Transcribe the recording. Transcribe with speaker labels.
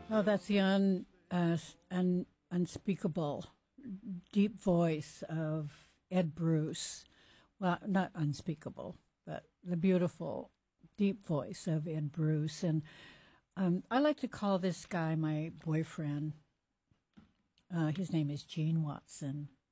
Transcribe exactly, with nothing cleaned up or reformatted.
Speaker 1: Oh, that's the un, uh, un, unspeakable, deep voice of Ed Bruce. Well, not unspeakable, but the beautiful, deep voice of Ed Bruce. And um, I like to call this guy my boyfriend. Uh, his name is Gene Watson.